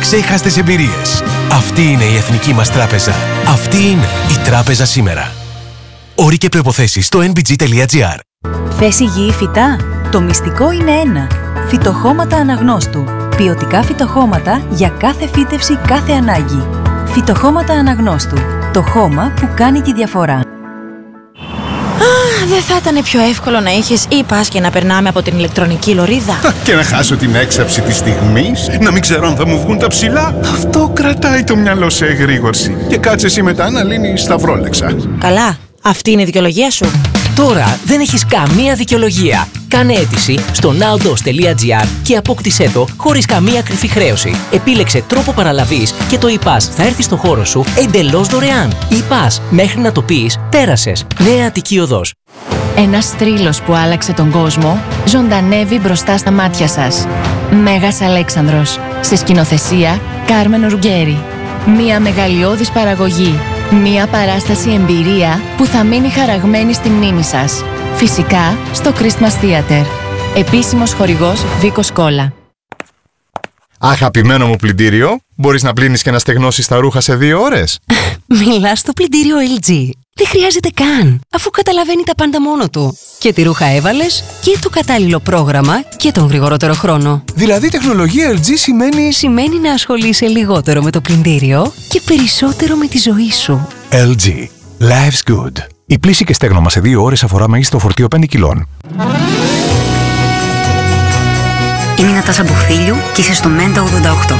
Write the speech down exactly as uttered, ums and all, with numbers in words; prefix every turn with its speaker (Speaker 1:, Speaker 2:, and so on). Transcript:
Speaker 1: ξέχαστες εμπειρίες. Αυτή είναι η εθνική μας τράπεζα. Αυτή είναι η τράπεζα σήμερα. Όροι και προϋποθέσεις στο εν μπι τζι τελεία τζι άρ.
Speaker 2: Θες υγιή φυτά? Το μυστικό είναι ένα. Φυτοχώματα Αναγνώστου. Ποιοτικά φυτοχώματα για κάθε φύτευση, κάθε ανάγκη. Φυτοχώματα Αναγνώστου. Το χώμα που κάνει τη διαφορά.
Speaker 3: Α, δεν θα ήταν πιο εύκολο να είχες e-pass και να περνάμε από την ηλεκτρονική λωρίδα?
Speaker 4: Και να χάσω την έξαψη της στιγμής, να μην ξέρω αν θα μου βγουν τα ψηλά. Αυτό κρατάει το μυαλό σε εγρήγορση. Και κάτσε εσύ μετά να λύνεις τα βρόλεξα.
Speaker 3: Καλά, αυτή είναι η δικαιολογία σου.
Speaker 5: Τώρα δεν έχεις καμία δικαιολογία. Κάνε αίτηση στο nowdos τελεία τζι άρ και απόκτησέ το χωρίς καμία κρυφή χρέωση. Επίλεξε τρόπο παραλαβής και το e-pass θα έρθει στο χώρο σου εντελώς δωρεάν. e-pass, μέχρι να το πεις, πέρασες. Νέα Αττική Οδός.
Speaker 6: Ένας θρύλος που άλλαξε τον κόσμο ζωντανεύει μπροστά στα μάτια σας. Μέγας Αλέξανδρος. Σε σκηνοθεσία Κάρμεν Ουργκέρι. Μια μεγαλειώδης παραγωγή. Μια παράσταση εμπειρία που θα μείνει χαραγμένη στη μνήμη σας. Φυσικά στο Christmas Theater. Επίσημος χορηγός Βίκος Κόλλα.
Speaker 7: Αγαπημένο μου πλυντήριο, μπορείς να πλύνεις και να στεγνώσεις τα ρούχα σε δύο ώρες?
Speaker 8: Μιλάς στο πλυντήριο ελ τζι. Δεν χρειάζεται καν, αφού καταλαβαίνει τα πάντα μόνο του. Και τη ρούχα έβαλες και το κατάλληλο πρόγραμμα και τον γρηγορότερο χρόνο.
Speaker 7: Δηλαδή τεχνολογία ελ τζι σημαίνει...
Speaker 8: Σημαίνει να ασχολείσαι λιγότερο με το πλυντήριο και περισσότερο με τη ζωή σου.
Speaker 9: ελ τζι. Life's good. Η πλύση και στέγνομα σε δύο ώρες αφορά μέγιστο φορτίο πέντε κιλών.
Speaker 10: Είμαι η Νατάσα Μπουφίλιου και είσαι στο Μέντα ογδόντα οκτώ.